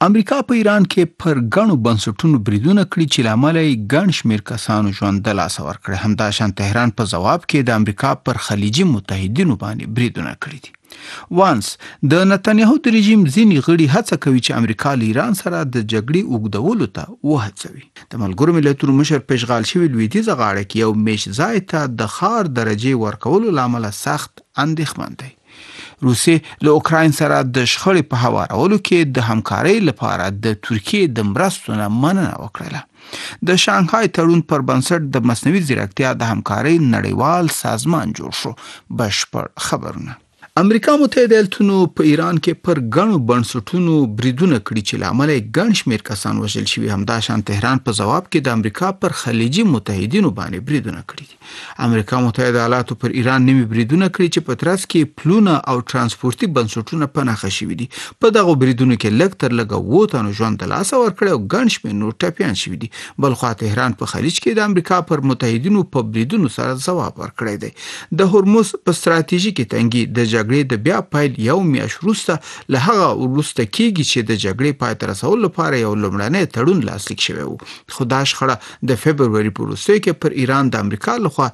امریکا په ایران کې پر ګڼو بنسټونو بریدونه کړي چې له امله یې ګڼ شمېر کسانو ژوند د لاسه ورکړی. همداشان تهران په ځواب کې د امریکا پر خلیجي متحدینو باندې بریدونه کړي دي. وانس د نتنیاهو د رژیم ځینې غړي هڅه کوي چې امریکا له ایران سره د جګړې اوږدولو ته وهڅوي. د ملګرو ملتونو مشر په اشغال شوي لویدیځه غاړه کې یو میش ځای ته د ښار درجې ورکولو له امله سخت اندېښمن دی. روسیې له اوکراین سره د شخړې په هوارولو کې د همکارۍ لپاره د ترکیې د مرستو نه مننه وکړله. د شانګهای تړون پر بنسټ د مصنوعي ځیرکتیا د همکارۍ نړیوال سازمان جوړ شو. بشپړ خبرونه. امریکا متحده ایالتونو په ایران کې پر ګڼو بنسټونو بریدونه کړي چې له امله یې ګڼ شمېر کسان وژل شوي. همداشان تهران په ځواب کې د امریکا پر خلیجي متحدینو باندې بریدونه کړي دي. امریکا متحده ایالاتو پر ایران نوي بریدونه کړي چې په ترڅ کې پلونه او ترانسپورتي بنسټونه په نښه شوي دي. په دغو بریدونو کې لږ تر لږه 7 تنو ژوند د لاسه ورکړی او ګڼ شمېر نور ټپیان شوي دي. بلخوا تهران په خلیج کې د امریکا پر متحدینو په بریدونو سره ځواب ورکړی دی. د هرمز په ستراتیژیکي تنګي د د بیا پیل یو میاشت وروسته له هغه وروسته کېږي چې د جګړې پای ته رسولو لپاره یو لومړنی تړون لاسلیک شوی و. خو دا شخړه د فبروري په وروستیو کې پر ایران د امریکا لخوا